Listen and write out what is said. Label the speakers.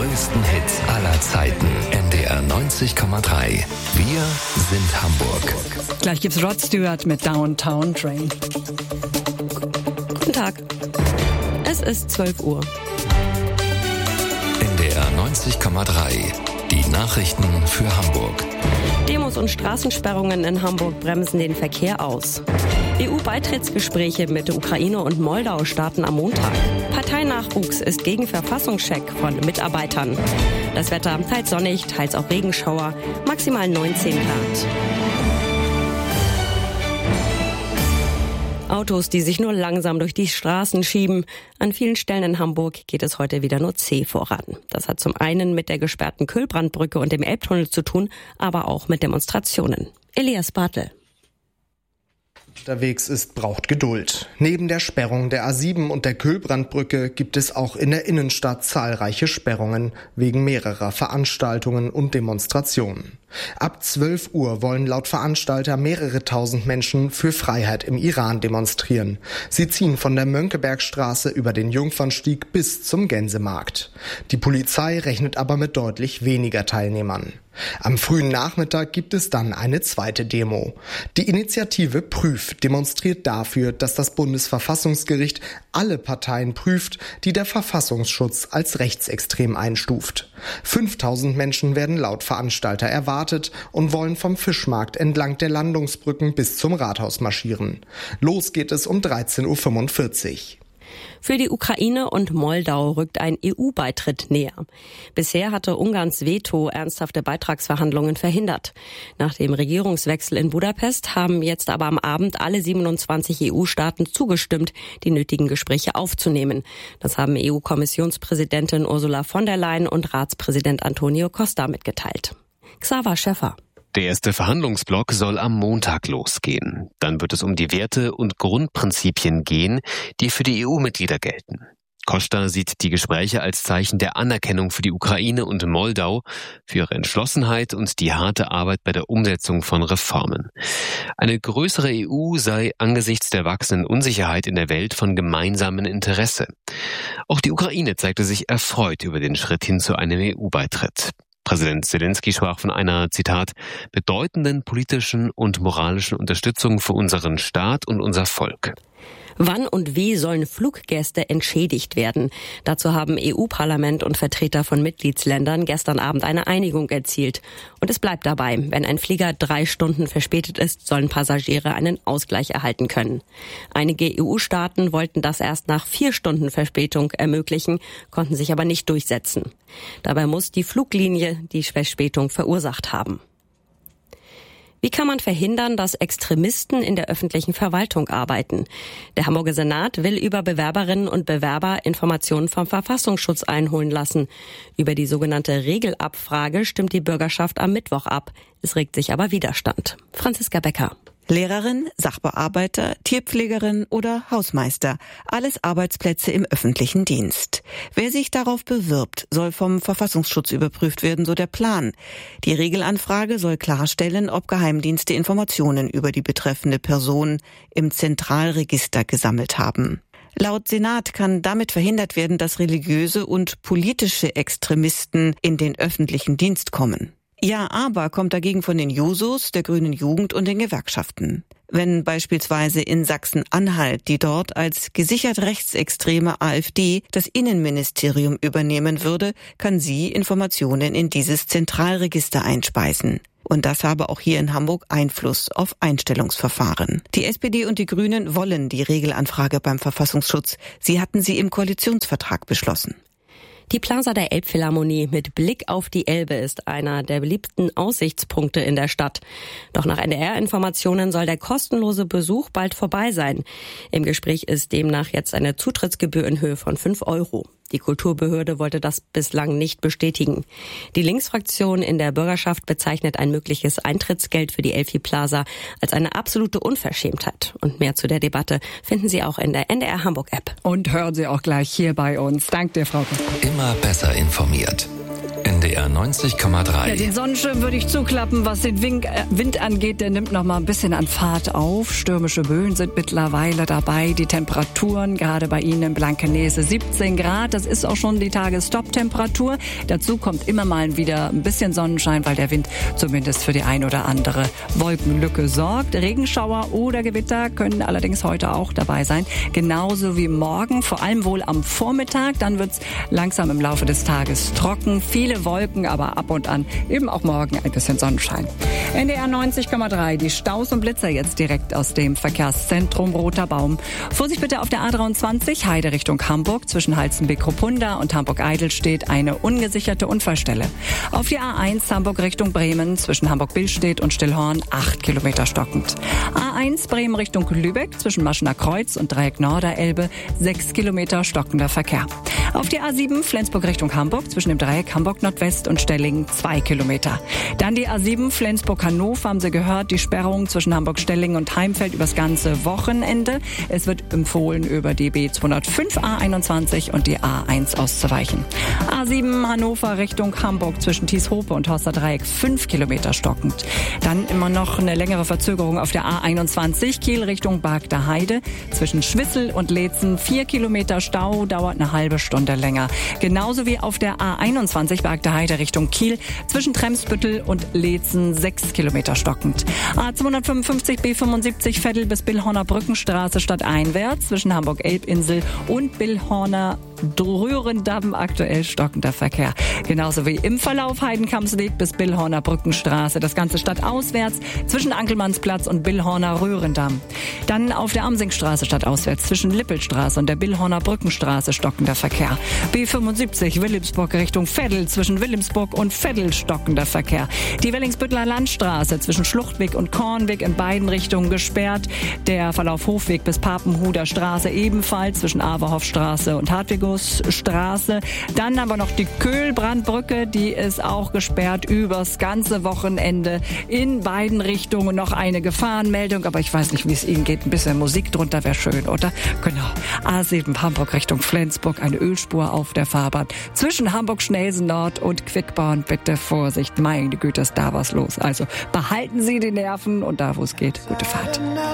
Speaker 1: größten Hits aller Zeiten. NDR 90,3. Wir sind Hamburg.
Speaker 2: Gleich gibt's Rod Stewart mit Downtown Train.
Speaker 3: Guten Tag. Es ist 12 Uhr.
Speaker 1: NDR 90,3. Die Nachrichten für Hamburg.
Speaker 3: Demos und Straßensperrungen in Hamburg bremsen den Verkehr aus. EU-Beitrittsgespräche mit der Ukraine und Moldau starten am Montag. Parteinachwuchs ist gegen Verfassungscheck von Mitarbeitern. Das Wetter teils sonnig, teils auch Regenschauer, maximal 19 Grad. Autos, die sich nur langsam durch die Straßen schieben. An vielen Stellen in Hamburg geht es heute wieder nur zäh voran. Das hat zum einen mit der gesperrten Kühlbrandbrücke und dem Elbtunnel zu tun, aber auch mit Demonstrationen. Elias Bartel.
Speaker 4: Unterwegs ist, braucht Geduld. Neben der Sperrung der A7 und der Kühlbrandbrücke gibt es auch in der Innenstadt zahlreiche Sperrungen wegen mehrerer Veranstaltungen und Demonstrationen. Ab 12 Uhr wollen laut Veranstalter mehrere tausend Menschen für Freiheit im Iran demonstrieren. Sie ziehen von der Mönckebergstraße über den Jungfernstieg bis zum Gänsemarkt. Die Polizei rechnet aber mit deutlich weniger Teilnehmern. Am frühen Nachmittag gibt es dann eine zweite Demo. Die Initiative Prüf demonstriert dafür, dass das Bundesverfassungsgericht alle Parteien prüft, die der Verfassungsschutz als rechtsextrem einstuft. 5000 Menschen werden laut Veranstalter erwartet und wollen vom Fischmarkt entlang der Landungsbrücken bis zum Rathaus marschieren. Los geht es um 13:45 Uhr.
Speaker 3: Für die Ukraine und Moldau rückt ein EU-Beitritt näher. Bisher hatte Ungarns Veto ernsthafte Beitragsverhandlungen verhindert. Nach dem Regierungswechsel in Budapest haben jetzt aber am Abend alle 27 EU-Staaten zugestimmt, die nötigen Gespräche aufzunehmen. Das haben EU-Kommissionspräsidentin Ursula von der Leyen und Ratspräsident Antonio Costa mitgeteilt. Xaver Schäffer.
Speaker 5: Der erste Verhandlungsblock soll am Montag losgehen. Dann wird es um die Werte und Grundprinzipien gehen, die für die EU-Mitglieder gelten. Costa sieht die Gespräche als Zeichen der Anerkennung für die Ukraine und Moldau, für ihre Entschlossenheit und die harte Arbeit bei der Umsetzung von Reformen. Eine größere EU sei angesichts der wachsenden Unsicherheit in der Welt von gemeinsamem Interesse. Auch die Ukraine zeigte sich erfreut über den Schritt hin zu einem EU-Beitritt. Präsident Zelensky sprach von einer, Zitat, bedeutenden politischen und moralischen Unterstützung für unseren Staat und unser Volk.
Speaker 3: Wann und wie sollen Fluggäste entschädigt werden? Dazu haben EU-Parlament und Vertreter von Mitgliedsländern gestern Abend eine Einigung erzielt. Und es bleibt dabei, wenn ein Flieger 3 Stunden verspätet ist, sollen Passagiere einen Ausgleich erhalten können. Einige EU-Staaten wollten das erst nach 4 Stunden Verspätung ermöglichen, konnten sich aber nicht durchsetzen. Dabei muss die Fluglinie die Verspätung verursacht haben. Wie kann man verhindern, dass Extremisten in der öffentlichen Verwaltung arbeiten? Der Hamburger Senat will über Bewerberinnen und Bewerber Informationen vom Verfassungsschutz einholen lassen. Über die sogenannte Regelabfrage stimmt die Bürgerschaft am Mittwoch ab. Es regt sich aber Widerstand. Franziska Becker.
Speaker 6: Lehrerin, Sachbearbeiter, Tierpflegerin oder Hausmeister. Alles Arbeitsplätze im öffentlichen Dienst. Wer sich darauf bewirbt, soll vom Verfassungsschutz überprüft werden, so der Plan. Die Regelanfrage soll klarstellen, ob Geheimdienste Informationen über die betreffende Person im Zentralregister gesammelt haben. Laut Senat kann damit verhindert werden, dass religiöse und politische Extremisten in den öffentlichen Dienst kommen. Ja, aber kommt dagegen von den Jusos, der Grünen Jugend und den Gewerkschaften. Wenn beispielsweise in Sachsen-Anhalt die dort als gesichert rechtsextreme AfD das Innenministerium übernehmen würde, kann sie Informationen in dieses Zentralregister einspeisen. Und das habe auch hier in Hamburg Einfluss auf Einstellungsverfahren. Die SPD und die Grünen wollen die Regelanfrage beim Verfassungsschutz. Sie hatten sie im Koalitionsvertrag beschlossen.
Speaker 3: Die Plaza der Elbphilharmonie mit Blick auf die Elbe ist einer der beliebten Aussichtspunkte in der Stadt. Doch nach NDR-Informationen soll der kostenlose Besuch bald vorbei sein. Im Gespräch ist demnach jetzt eine Zutrittsgebühr in Höhe von 5 €. Die Kulturbehörde wollte das bislang nicht bestätigen. Die Linksfraktion in der Bürgerschaft bezeichnet ein mögliches Eintrittsgeld für die Elfi Plaza als eine absolute Unverschämtheit. Und mehr zu der Debatte finden Sie auch in der NDR Hamburg App.
Speaker 2: Und hören Sie auch gleich hier bei uns. Danke dir, Frau.
Speaker 1: Immer besser informiert. NDR 90,3.
Speaker 2: Ja, den Sonnenschirm würde ich zuklappen, was den Wind angeht. Der nimmt noch mal ein bisschen an Fahrt auf. Stürmische Böen sind mittlerweile dabei. Die Temperaturen, gerade bei Ihnen in Blankenese, 17 Grad. Das ist auch schon die Tagesstopptemperatur. Dazu kommt immer mal wieder ein bisschen Sonnenschein, weil der Wind zumindest für die ein oder andere Wolkenlücke sorgt. Regenschauer oder Gewitter können allerdings heute auch dabei sein. Genauso wie morgen, vor allem wohl am Vormittag. Dann wird's langsam im Laufe des Tages trocken. Viele Wolken, aber ab und an eben auch morgen ein bisschen Sonnenschein. NDR 90,3, die Staus und Blitzer jetzt direkt aus dem Verkehrszentrum Roter Baum. Vorsicht bitte auf der A23, Heide Richtung Hamburg. Zwischen Halstenbek-Ruppunda und Hamburg-Eidelstedt eine ungesicherte Unfallstelle. Auf die A1 Hamburg Richtung Bremen, zwischen Hamburg-Billstedt und Stillhorn 8 Kilometer stockend. A1 Bremen Richtung Lübeck, zwischen Maschener Kreuz und Dreieck Norderelbe 6 Kilometer stockender Verkehr. Auf die A7 Flensburg Richtung Hamburg, zwischen dem Dreieck Hamburg Nordwest und Stellingen 2 Kilometer. Dann die A7 Flensburg-Hannover, haben Sie gehört, die Sperrung zwischen Hamburg-Stellingen und Heimfeld übers ganze Wochenende. Es wird empfohlen, über die B205 A21 und die A1 auszuweichen. A7 Hannover Richtung Hamburg, zwischen Thieshope und Horster Dreieck 5 Kilometer stockend. Dann immer noch eine längere Verzögerung auf der A21 Kiel Richtung Bargter Heide. Zwischen Schwissel und Leetzen 4 Kilometer Stau, dauert eine halbe Stunde länger. Genauso wie auf der A21 Bargter Heide Richtung Kiel, zwischen Tremsbüttel und Leetzen 6 Kilometer stockend. A255 B75 Veddel bis Billhorner Brückenstraße stadteinwärts, zwischen Hamburg-Elbinsel und Billhorner Röhrendamm aktuell stockender Verkehr. Genauso wie im Verlauf Heidenkampsweg bis Billhorner Brückenstraße. Das Ganze stadtauswärts zwischen Ankelmannsplatz und Billhorner Röhrendamm. Dann auf der Amsingstraße stadtauswärts zwischen Lippelstraße und der Billhorner Brückenstraße stockender Verkehr. B75 Wilhelmsburg Richtung Veddel, zwischen Wilhelmsburg und Veddel stockender Verkehr. Die Wellingsbütteler Landstraße zwischen Schluchtweg und Kornweg in beiden Richtungen gesperrt. Der Verlauf Hofweg bis Papenhuder Straße ebenfalls zwischen Averhoffstraße und Hartwigusstraße. Dann aber noch die Köhlbrandbrücke, die ist auch gesperrt übers ganze Wochenende in beiden Richtungen. Noch eine Gefahrenmeldung, aber ich weiß nicht, wie es Ihnen geht. Ein bisschen Musik drunter wäre schön, oder? Genau. A7 Hamburg Richtung Flensburg, eine Ölspur auf der Fahrbahn zwischen Hamburg-Schnelsen Nord und Quickborn. Bitte Vorsicht, meine Güte, ist da was los. Also behalten Sie die Nerven und da, wo es geht, gute Fahrt.